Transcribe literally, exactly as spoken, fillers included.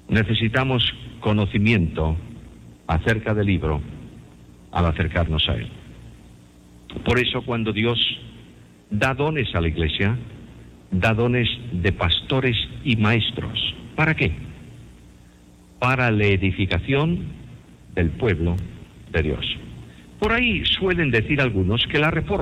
Necesitamos conocimiento acerca del libro al acercarnos a él. Por eso, cuando Dios da dones a la iglesia, da dones de pastores y maestros. ¿Para qué? Para la edificación del pueblo de Dios. Por ahí suelen decir algunos que la reforma